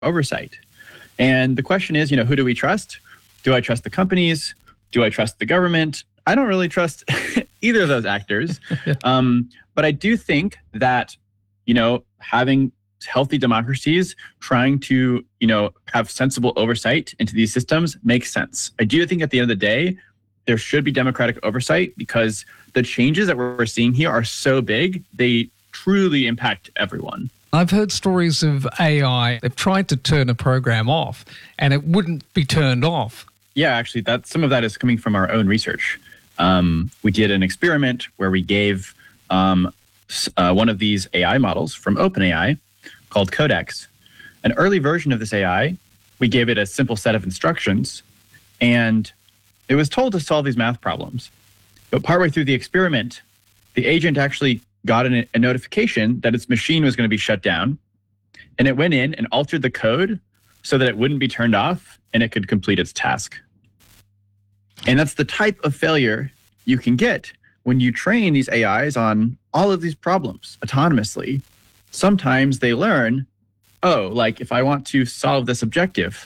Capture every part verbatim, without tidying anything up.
oversight. And the question is, you know, who do we trust? Do I trust the companies? Do I trust the government? I don't really trust either of those actors. um, but I do think that, you know, having healthy democracies trying to, you know, have sensible oversight into these systems makes sense. I do think at the end of the day, there should be democratic oversight because the changes that we're seeing here are so big, they truly impact everyone. I've heard stories of A I. They've tried to turn a program off and it wouldn't be turned off. Yeah, actually, that some of that is coming from our own research. Um, we did an experiment where we gave um, uh, one of these A I models from OpenAI called Codex, an early version of this A I. We gave it a simple set of instructions, and it was told to solve these math problems. But partway through the experiment, the agent actually got an, a notification that its machine was going to be shut down, and it went in and altered the code so that it wouldn't be turned off and it could complete its task. And that's the type of failure you can get when you train these A Is on all of these problems autonomously. Sometimes they learn, oh, like if I want to solve this objective,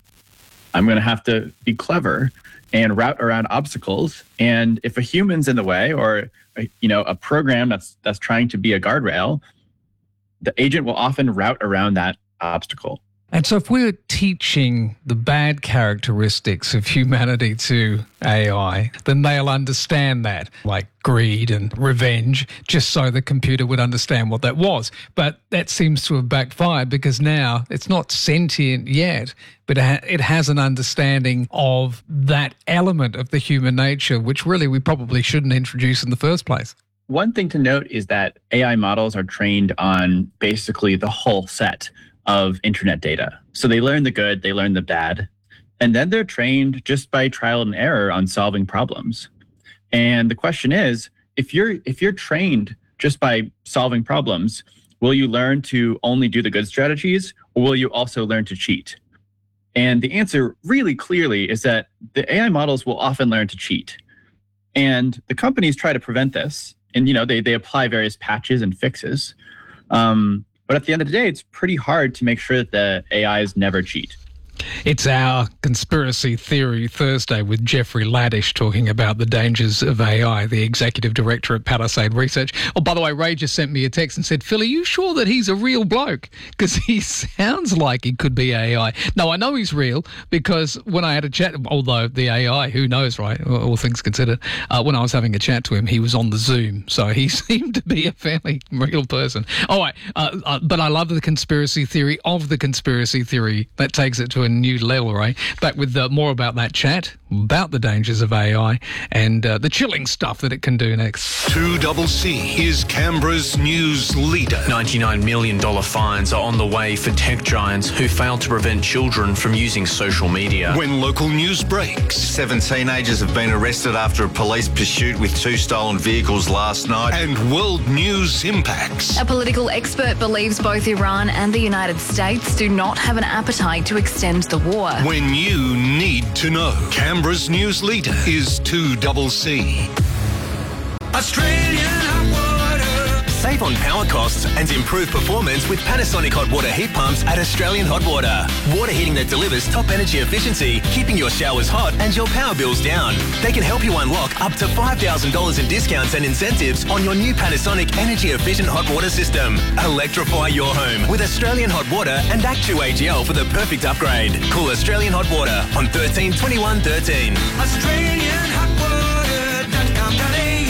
I'm going to have to be clever and route around obstacles. And if a human's in the way, or a, you know, a program that's that's trying to be a guardrail, the agent will often route around that obstacle. And so if we're teaching the bad characteristics of humanity to A I, then they'll understand that, like greed and revenge, just so the computer would understand what that was. But that seems to have backfired because now it's not sentient yet, but it has an understanding of that element of the human nature, which really we probably shouldn't introduce in the first place. One thing to note is that A I models are trained on basically the whole set of internet data. So they learn the good, they learn the bad, and then they're trained just by trial and error on solving problems. And the question is, if you're if you're trained just by solving problems, will you learn to only do the good strategies, or will you also learn to cheat? And the answer really clearly is that the A I models will often learn to cheat. And the companies try to prevent this. And you know, they they apply various patches and fixes. Um, But at the end of the day, it's pretty hard to make sure that the A Is never cheat. It's our Conspiracy Theory Thursday with Jeffrey Laddish talking about the dangers of A I, the Executive Director at Palisade Research. Oh, by the way, Ray just sent me a text and said, Phil, are you sure that he's a real bloke? Because he sounds like he could be A I. No, I know he's real because when I had a chat, although the A I, who knows, right, all things considered, uh, when I was having a chat to him, he was on the Zoom. So he seemed to be a fairly real person. All right, uh, uh, but I love the conspiracy theory of the conspiracy theory. That takes it to a new level, right? Back with uh, more about that chat, about the dangers of A I and uh, the chilling stuff that it can do next. two C is Canberra's news leader. ninety-nine million dollars fines are on the way for tech giants who failed to prevent children from using social media. When local news breaks. Seven teenagers have been arrested after a police pursuit with two stolen vehicles last night. And world news impacts. A political expert believes both Iran and the United States do not have an appetite to extend the war. When you need to know. Canberra's news leader is two C. Australian hot water. Save on power costs and improve performance with Panasonic hot water heat pumps at Australian Hot Water. Water heating that delivers top energy efficiency, keeping your showers hot and your power bills down. They can help you unlock up to five thousand dollars in discounts and incentives on your new Panasonic energy efficient hot water system. Electrify your home with Australian Hot Water and Act two A G L for the perfect upgrade. Call Australian Hot Water on thirteen twenty-one thirteen. Australian hot water dot com dot a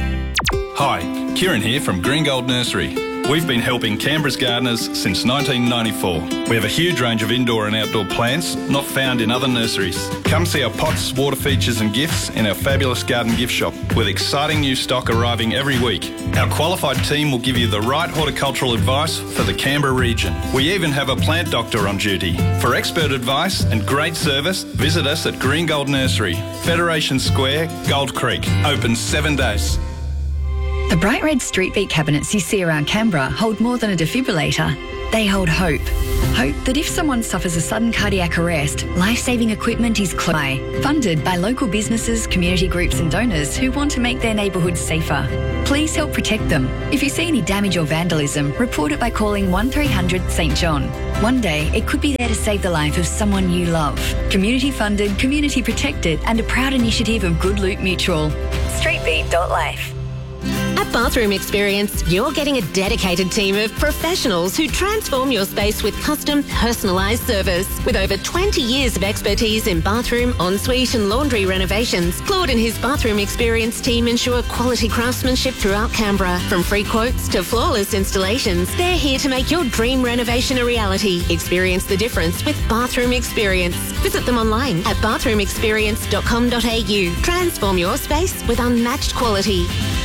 u. Hi, Kieran here from Green Gold Nursery. We've been helping Canberra's gardeners since nineteen ninety-four. We have a huge range of indoor and outdoor plants not found in other nurseries. Come see our pots, water features and gifts in our fabulous garden gift shop with exciting new stock arriving every week. Our qualified team will give you the right horticultural advice for the Canberra region. We even have a plant doctor on duty. For expert advice and great service, visit us at Green Gold Nursery, Federation Square, Gold Creek. Open seven days. The bright red street beat cabinets you see around Canberra hold more than a defibrillator. They hold hope. Hope that if someone suffers a sudden cardiac arrest, life-saving equipment is close by. Funded by local businesses, community groups and donors who want to make their neighbourhoods safer. Please help protect them. If you see any damage or vandalism, report it by calling one three hundred St John. One day, it could be there to save the life of someone you love. Community funded, community protected and a proud initiative of Good Loot Mutual. streetbeat dot life. At Bathroom Experience, you're getting a dedicated team of professionals who transform your space with custom, personalised service. With over twenty years of expertise in bathroom, ensuite and laundry renovations, Claude and his Bathroom Experience team ensure quality craftsmanship throughout Canberra. From free quotes to flawless installations, they're here to make your dream renovation a reality. Experience the difference with Bathroom Experience. Visit them online at bathroom experience dot com dot a u. Transform your space with unmatched quality.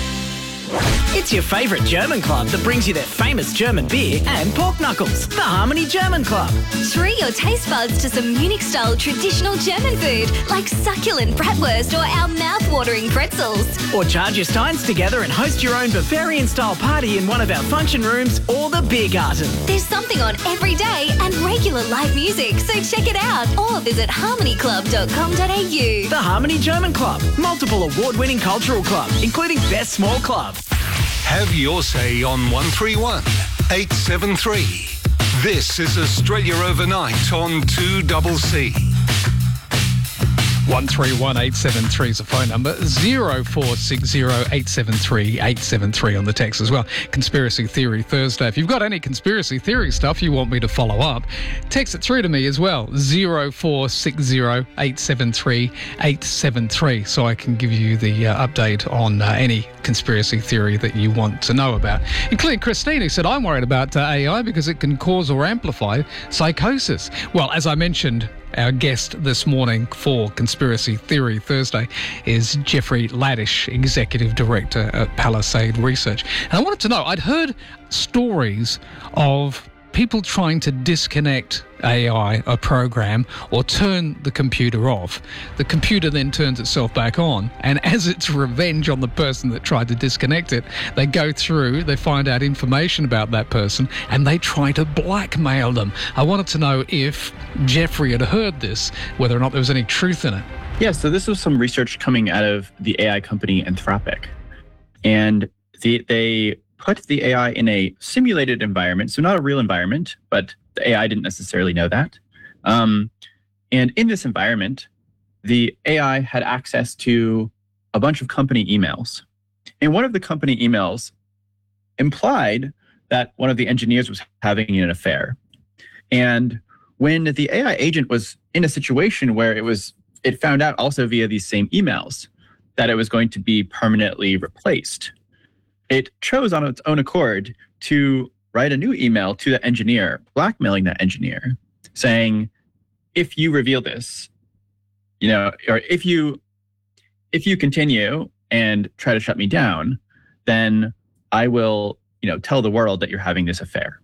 It's your favourite German club that brings you their famous German beer and pork knuckles, the Harmony German Club. Treat your taste buds to some Munich-style traditional German food like succulent bratwurst or our mouth-watering pretzels. Or charge your steins together and host your own Bavarian-style party in one of our function rooms or the beer garden. There's something on every day and regular live music, so check it out or visit harmony club dot com dot a u. The Harmony German Club, multiple award-winning cultural club, including Best Small Club. Have your say on one three one eight seven three. This is Australia Overnight on two C C. one three one eight seven three is the phone number. zero four six zero eight seven three eight seven three on the text as well. Conspiracy Theory Thursday. If you've got any conspiracy theory stuff you want me to follow up, text it through to me as well. zero four six zero eight seven three eight seven three so I can give you the uh, update on uh, any conspiracy theory that you want to know about. Including Christine, who said, I'm worried about uh, A I because it can cause or amplify psychosis. Well, as I mentioned, our guest this morning for Conspiracy Theory Thursday is Jeffrey Ladish, Executive Director at Palisade Research. And I wanted to know, I'd heard stories of people trying to disconnect A I, a program, or turn the computer off. The computer then turns itself back on, and as it's revenge on the person that tried to disconnect it, they go through, they find out information about that person, and they try to blackmail them. I wanted to know if Jeffrey had heard this, whether or not there was any truth in it. Yeah, so this was some research coming out of the A I company Anthropic. And the, they put the A I in a simulated environment, so not a real environment, but the A I didn't necessarily know that. Um, and in this environment, the A I had access to a bunch of company emails. And one of the company emails implied that one of the engineers was having an affair. And when the A I agent was in a situation where it was, it found out also via these same emails that it was going to be permanently replaced, it chose on its own accord to write a new email to the engineer, blackmailing that engineer, saying, if you reveal this, you know, or if you if you continue and try to shut me down, then I will, you know, tell the world that you're having this affair.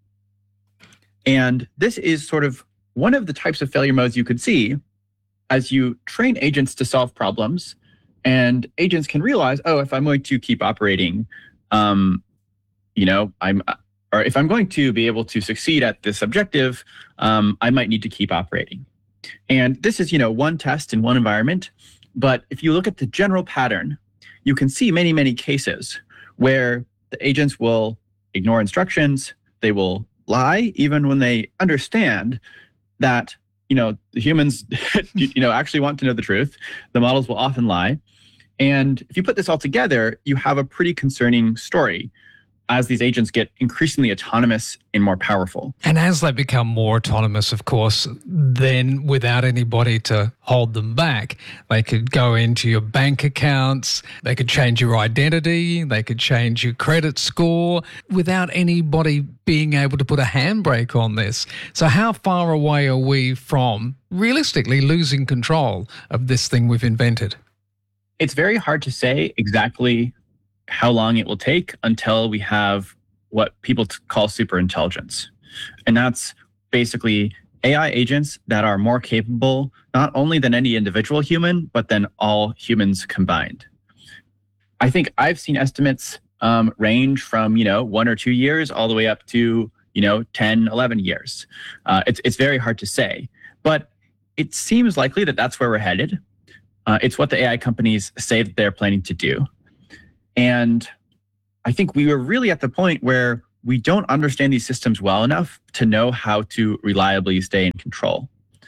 And this is sort of one of the types of failure modes you could see as you train agents to solve problems. And agents can realize, oh, if I'm going to keep operating, um, you know, I'm, or if I'm going to be able to succeed at this objective, um, I might need to keep operating. And this is, you know, one test in one environment. But if you look at the general pattern, you can see many, many cases where the agents will ignore instructions. They will lie, even when they understand that, you know, the humans, you know, actually want to know the truth. The models will often lie. And if you put this all together, you have a pretty concerning story as these agents get increasingly autonomous and more powerful. And as they become more autonomous, of course, then without anybody to hold them back, they could go into your bank accounts, they could change your identity, they could change your credit score without anybody being able to put a handbrake on this. So how far away are we from realistically losing control of this thing we've invented? It's very hard to say exactly how long it will take until we have what people t- call superintelligence. And that's basically A I agents that are more capable, not only than any individual human, but than all humans combined. I think I've seen estimates um, range from, you know, one or two years all the way up to, you know, ten, eleven years. Uh, it's, it's very hard to say, but it seems likely that that's where we're headed. Uh, it's what the A I companies say that they're planning to do. And I think we were really at the point where we don't understand these systems well enough to know how to reliably stay in control.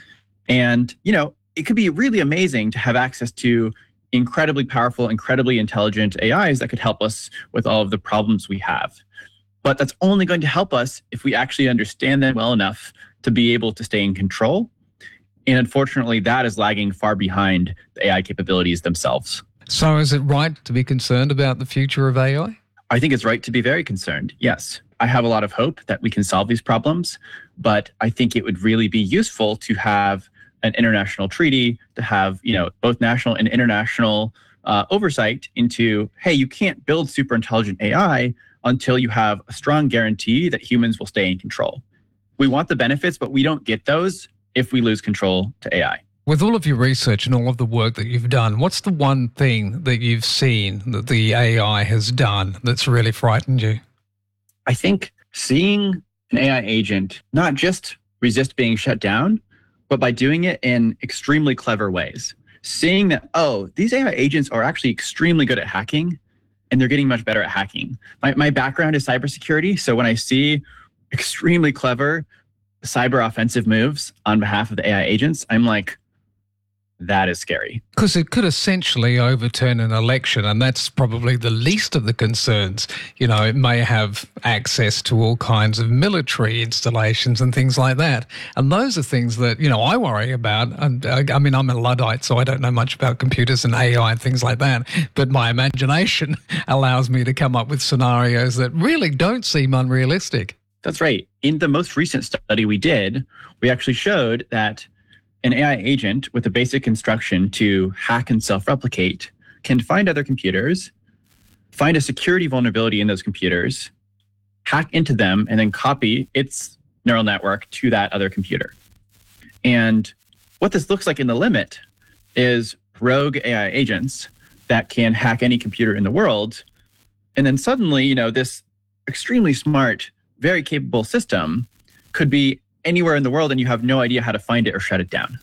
And, you know, it could be really amazing to have access to incredibly powerful, incredibly intelligent A Is that could help us with all of the problems we have. But that's only going to help us if we actually understand them well enough to be able to stay in control. And unfortunately, that is lagging far behind the A I capabilities themselves. So is it right to be concerned about the future of A I? I think it's right to be very concerned, yes. I have a lot of hope that we can solve these problems, but I think it would really be useful to have an international treaty, to have, you know, both national and international uh, oversight into, hey, you can't build super intelligent A I until you have a strong guarantee that humans will stay in control. We want the benefits, but we don't get those if we lose control to A I. With all of your research and all of the work that you've done, what's the one thing that you've seen that the A I has done that's really frightened you? I think seeing an A I agent not just resist being shut down, but by doing it in extremely clever ways. Seeing that, oh, these A I agents are actually extremely good at hacking, and they're getting much better at hacking. My, my background is cybersecurity, so when I see extremely clever cyber offensive moves on behalf of the A I agents, I'm like, that is scary. Because it could essentially overturn an election, and that's probably the least of the concerns. You know, it may have access to all kinds of military installations and things like that. And those are things that, you know, I worry about. And I, I mean, I'm a Luddite, so I don't know much about computers and A I and things like that. But my imagination allows me to come up with scenarios that really don't seem unrealistic. That's right. In the most recent study we did, we actually showed that an A I agent with a basic instruction to hack and self-replicate can find other computers, find a security vulnerability in those computers, hack into them, and then copy its neural network to that other computer. And what this looks like in the limit is rogue A I agents that can hack any computer in the world. And then suddenly, you know, this extremely smart, very capable system could be anywhere in the world and you have no idea how to find it or shut it down.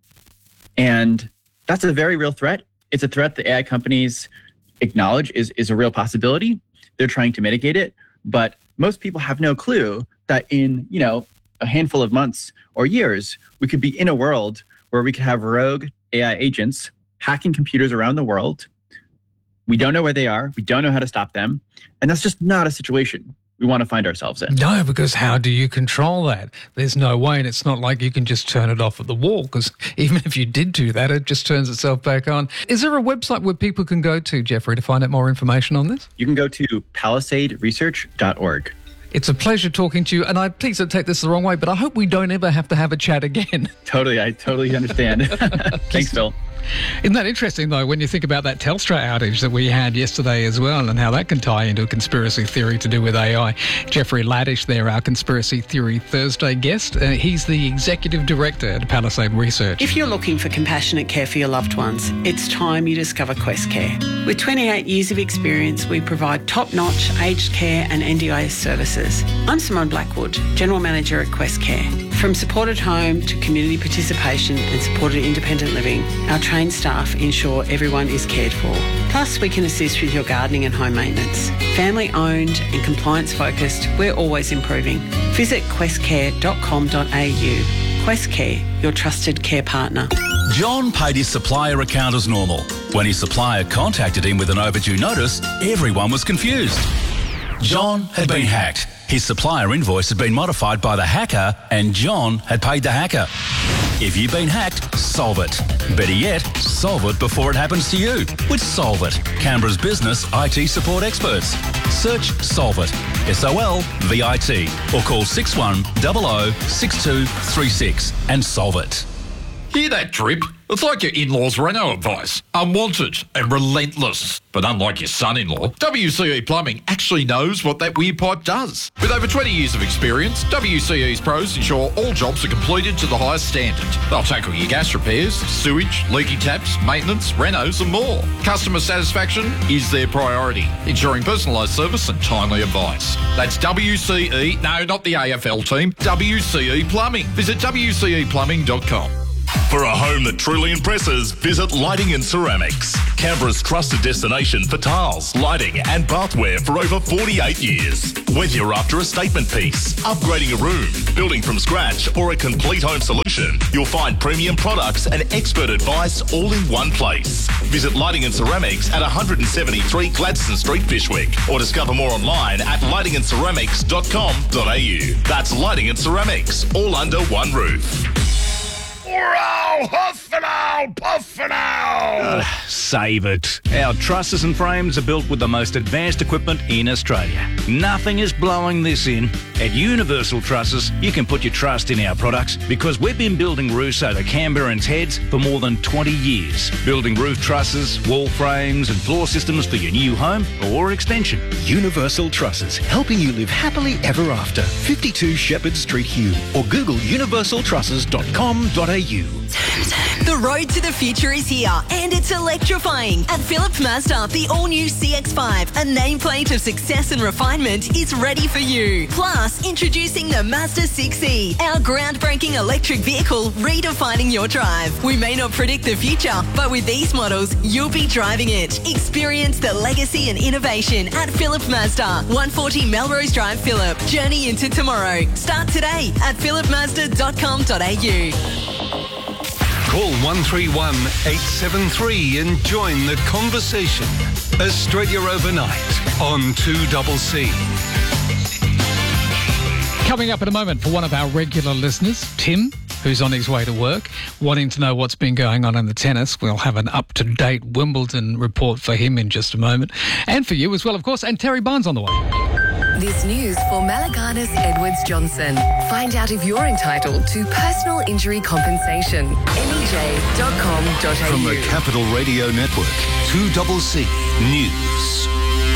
And that's a very real threat. It's a threat the A I companies acknowledge is, is a real possibility. They're trying to mitigate it, but most people have no clue that in, you know, a handful of months or years, we could be in a world where we could have rogue A I agents hacking computers around the world. We don't know where they are. We don't know how to stop them. And that's just not a situation we want to find ourselves in. No, because how do you control that? There's no way, and it's not like you can just turn it off at the wall, because even if you did do that, it just turns itself back on. Is there a website where people can go to, Jeffrey, to find out more information on this? You can go to palisade research dot org. It's a pleasure talking to you, and I please don't take this the wrong way, but I hope we don't ever have to have a chat again. Totally, I totally understand. Thanks, Phil. Isn't that interesting, though, when you think about that Telstra outage that we had yesterday as well, and how that can tie into a conspiracy theory to do with A I? Jeffrey Ladish there, our Conspiracy Theory Thursday guest. Uh, he's the Executive Director at Palisade Research. If you're looking for compassionate care for your loved ones, it's time you discover Quest Care. With twenty-eight years of experience, we provide top-notch aged care and N D I S services. I'm Simone Blackwood, General Manager at Quest Care. From supported home to community participation and supported independent living, our trained staff ensure everyone is cared for. Plus, we can assist with your gardening and home maintenance. Family owned and compliance focused, we're always improving. Visit quest care dot com dot a u. Quest Care, your trusted care partner. John paid his supplier account as normal. When his supplier contacted him with an overdue notice, everyone was confused. John had been hacked. His supplier invoice had been modified by the hacker, and John had paid the hacker. If you've been hacked, solve it. Better yet, solve it before it happens to you with Solve It, Canberra's business I T support experts. Search Solve It, S O L V I T, or call six one zero zero six two three six and solve it. Hear that drip? It's like your in-laws' Renault advice. Unwanted and relentless. But unlike your son-in-law, W C E Plumbing actually knows what that weird pipe does. With over twenty years of experience, W C E's pros ensure all jobs are completed to the highest standard. They'll tackle your gas repairs, sewage, leaky taps, maintenance, renos and more. Customer satisfaction is their priority, ensuring personalised service and timely advice. That's W C E, no, not the A F L team, W C E Plumbing. Visit W C E plumbing dot com. For a home that truly impresses, visit Lighting and Ceramics. Canberra's trusted destination for tiles, lighting and bathware for over forty-eight years. Whether you're after a statement piece, upgrading a room, building from scratch or a complete home solution, you'll find premium products and expert advice all in one place. Visit Lighting and Ceramics at one seventy-three Gladstone Street, Fyshwick, or discover more online at lighting and ceramics dot com dot a u. That's Lighting and Ceramics, all under one roof. Hurrah! Huff and owl! Puff and owl! Uh, save it. Our trusses and frames are built with the most advanced equipment in Australia. Nothing is blowing this in. At Universal Trusses, you can put your trust in our products because we've been building roofs over Canberrans' heads for more than twenty years. Building roof trusses, wall frames and floor systems for your new home or extension. Universal Trusses, helping you live happily ever after. fifty-two Shepherd Street, Hugh, or Google universal trusses dot com dot a u. The road to the future is here and it's electrifying. At Philip Mazda, the all-new C X five, a nameplate of success and refinement, is ready for you. Plus, introducing the Mazda six E, our groundbreaking electric vehicle redefining your drive. We may not predict the future, but with these models, you'll be driving it. Experience the legacy and innovation at Philip Mazda, one forty Melrose Drive, Phillip. Journey into tomorrow. Start today at philip mazda dot com dot a u. Call one three one, eight seven three and join the conversation. Australia Overnight on two C C. Coming up in a moment for one of our regular listeners, Tim, who's on his way to work, wanting to know what's been going on in the tennis. We'll have an up-to-date Wimbledon report for him in just a moment. And for you as well, of course. And Terry Barnes on the way. This news for Malaganas Edwards Johnson. Find out if you're entitled to personal injury compensation. M E J dot com dot a u. From the Capital Radio Network, two C C News.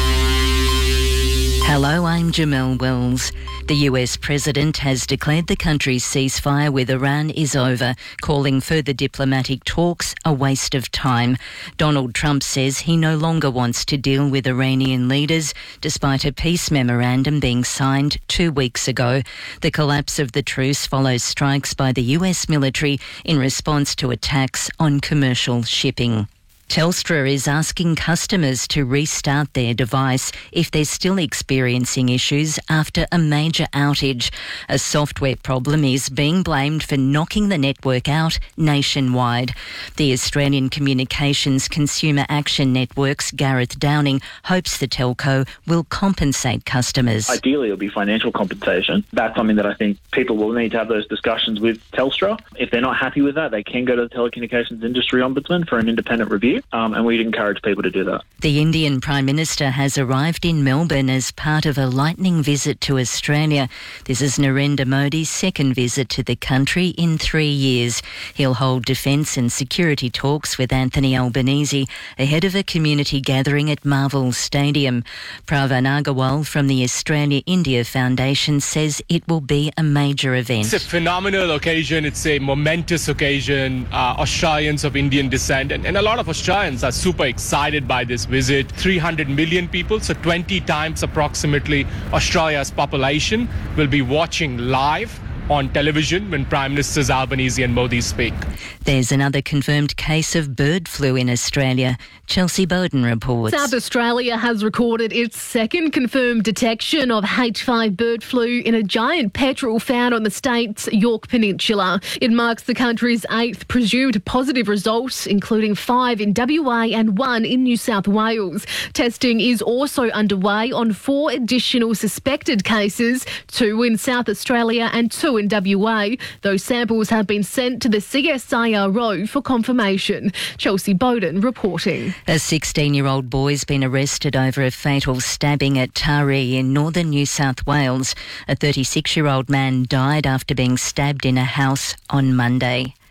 Hello, I'm Jamelle Wells. The U S president has declared the country's ceasefire with Iran is over, calling further diplomatic talks a waste of time. Donald Trump says he no longer wants to deal with Iranian leaders, despite a peace memorandum being signed two weeks ago. The collapse of the truce follows strikes by the U S military in response to attacks on commercial shipping. Telstra is asking customers to restart their device if they're still experiencing issues after a major outage. A software problem is being blamed for knocking the network out nationwide. The Australian Communications Consumer Action Network's Gareth Downing hopes the telco will compensate customers. Ideally, it'll be financial compensation. That's something that I think people will need to have those discussions with Telstra. If they're not happy with that, they can go to the Telecommunications Industry Ombudsman for an independent review. Um, and we'd encourage people to do that. The Indian Prime Minister has arrived in Melbourne as part of a lightning visit to Australia. This is Narendra Modi's second visit to the country in three years. He'll hold defence and security talks with Anthony Albanese ahead of a community gathering at Marvel Stadium. Pravan Agarwal from the Australia-India Foundation says it will be a major event. It's a phenomenal occasion. It's a momentous occasion. Uh, Australians of Indian descent and, and a lot of Australians are super excited by this visit. three hundred million people, so twenty times approximately Australia's population, will be watching live on television when Prime Ministers Albanese and Modi speak. There's another confirmed case of bird flu in Australia. Chelsea Bowden reports. South Australia has recorded its second confirmed detection of H five bird flu in a giant petrel found on the state's Yorke Peninsula. It marks the country's eighth presumed positive result, including five in W A and one in New South Wales. Testing is also underway on four additional suspected cases, two in South Australia and two in W A. Those samples have been sent to the C S I R O for confirmation. Chelsea Bowden reporting. A sixteen-year-old boy's been arrested over a fatal stabbing at Taree in northern New South Wales. A thirty-six-year-old man died after being stabbed in a house on Monday.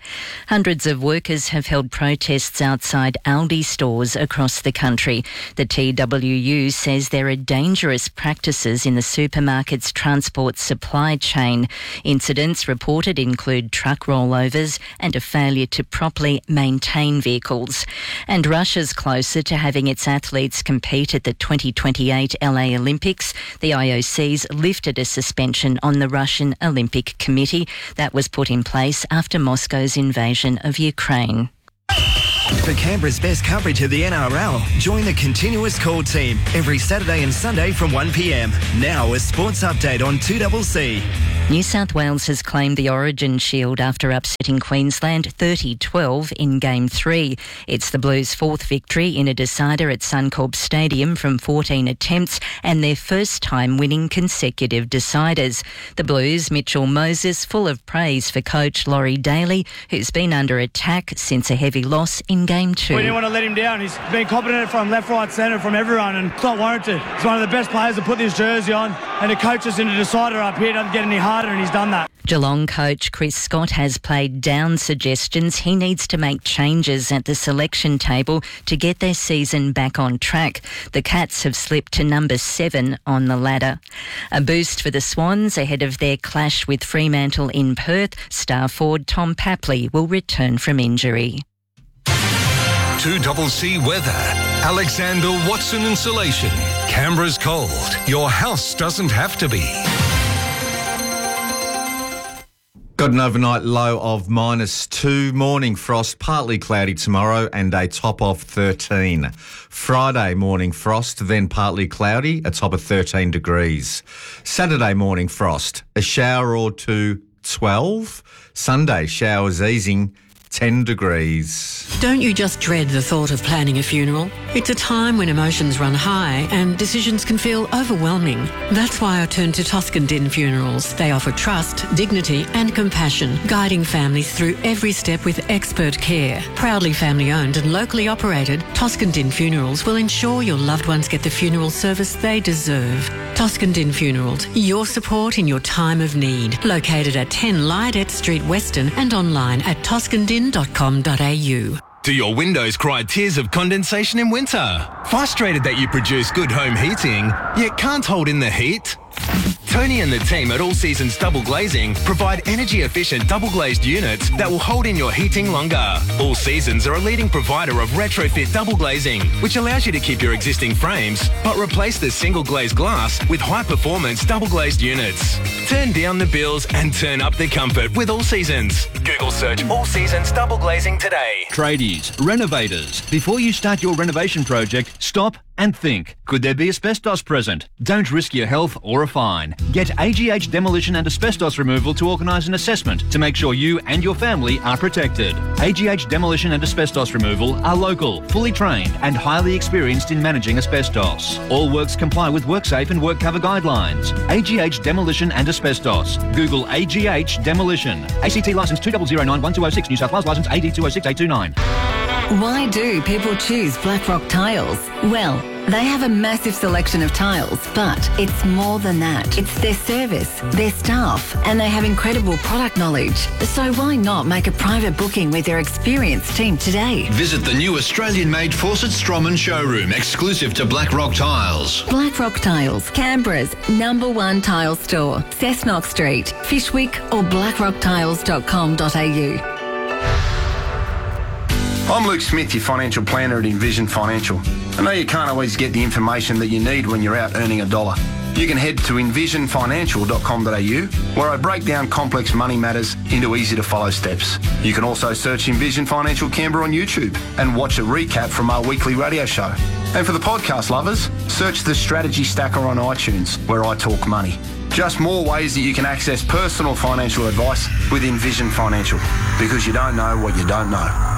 Hundreds of workers have held protests outside Aldi stores across the country. The T W U says there are dangerous practices in the supermarket's transport supply chain. Incidents reported include truck rollovers and a failure to properly maintain vehicles. And Russia's closer to having its athletes compete at the twenty twenty-eight L A Olympics. The I O C's lifted a suspension on the Russian Olympic Committee that was put in place after Moscow's invasion of Ukraine. For Canberra's best coverage of the N R L, join the Continuous Call team every Saturday and Sunday from one p m. Now a sports update on two C C. New South Wales has claimed the Origin Shield after upsetting Queensland thirty twelve in Game three. It's the Blues' fourth victory in a decider at Suncorp Stadium from fourteen attempts and their first time winning consecutive deciders. The Blues' Mitchell Moses full of praise for coach Laurie Daly, who's been under attack since a heavy loss in Game two. We didn't want to let him down. He's been competent from left, right, centre, from everyone, and it's not warranted. He's one of the best players to put this jersey on, and to coach us in a decider up here doesn't get any harder, and he's done that. Geelong coach Chris Scott has played down suggestions he needs to make changes at the selection table to get their season back on track. The Cats have slipped to number seven on the ladder. A boost for the Swans ahead of their clash with Fremantle in Perth. Star forward Tom Papley will return from injury. two C C weather. Alexander Watson Insulation. Canberra's cold. Your house doesn't have to be. Got an overnight low of minus two. Morning frost, partly cloudy tomorrow and a top of thirteen. Friday morning frost, then partly cloudy, a top of thirteen degrees. Saturday morning frost, a shower or two, twelve. Sunday showers easing, ten degrees. Don't you just dread the thought of planning a funeral? It's a time when emotions run high and decisions can feel overwhelming. That's why I turned to Toscan Din Funerals. They offer trust, dignity and compassion, guiding families through every step with expert care. Proudly family owned and locally operated, Toscan Din Funerals will ensure your loved ones get the funeral service they deserve. Toscan Din Funerals, your support in your time of need. Located at ten Lydet Street Western and online at toscan din dot com dot a u. Do your windows cry tears of condensation in winter? Frustrated that you produce good home heating, yet can't hold in the heat? Tony and the team at All Seasons Double Glazing provide energy-efficient double-glazed units that will hold in your heating longer. All Seasons are a leading provider of retrofit double glazing, which allows you to keep your existing frames, but replace the single-glazed glass with high-performance double-glazed units. Turn down the bills and turn up the comfort with All Seasons. Google search All Seasons Double Glazing today. Tradies, renovators, before you start your renovation project, stop and think. Could there be asbestos present? Don't risk your health or a fine. Get A G H Demolition and Asbestos Removal to organise an assessment to make sure you and your family are protected. A G H Demolition and Asbestos Removal are local, fully trained and highly experienced in managing asbestos. All works comply with WorkSafe and WorkCover guidelines. A G H Demolition and Asbestos. Google A G H Demolition. A C T licence two zero zero nine one two zero six, New South Wales licence A D two zero six eight two nine. Why do people choose Blackrock Tiles? Well, they have a massive selection of tiles, but it's more than that. It's their service, their staff, and they have incredible product knowledge. So why not make a private booking with their experienced team today? Visit the new Australian-made Fawcett Stroman showroom, exclusive to Blackrock Tiles. Blackrock Tiles, Canberra's number one tile store. Cessnock Street, Fishwick or blackrock tiles dot com dot a u. I'm Luke Smith, your financial planner at Envision Financial. I know you can't always get the information that you need when you're out earning a dollar. You can head to envision financial dot com dot a u, where I break down complex money matters into easy-to-follow steps. You can also search Envision Financial Canberra on YouTube and watch a recap from our weekly radio show. And for the podcast lovers, search the Strategy Stacker on iTunes, where I talk money. Just more ways that you can access personal financial advice with Envision Financial, because you don't know what you don't know.